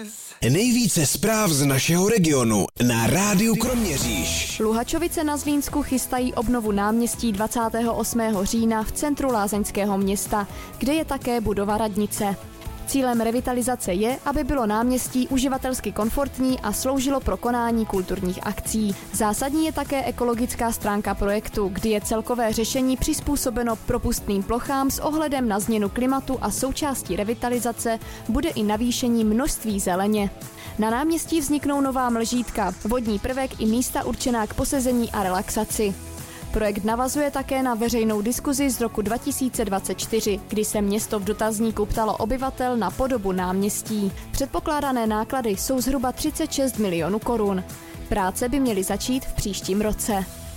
Nejvíce zpráv z našeho regionu na Rádiu Kroměříž. Luhačovice na Zlínsku chystají obnovu náměstí 28. října v centru lázeňského města, kde je také budova radnice. Cílem revitalizace je, aby bylo náměstí uživatelsky komfortní a sloužilo pro konání kulturních akcí. Zásadní je také ekologická stránka projektu, kdy je celkové řešení přizpůsobeno propustným plochám s ohledem na změnu klimatu a součástí revitalizace bude i navýšení množství zeleně. Na náměstí vzniknou nová mlžítka, vodní prvek i místa určená k posezení a relaxaci. Projekt navazuje také na veřejnou diskuzi z roku 2024, kdy se město v dotazníku ptalo obyvatel na podobu náměstí. Předpokládané náklady jsou zhruba 36 milionů korun. Práce by měly začít v příštím roce.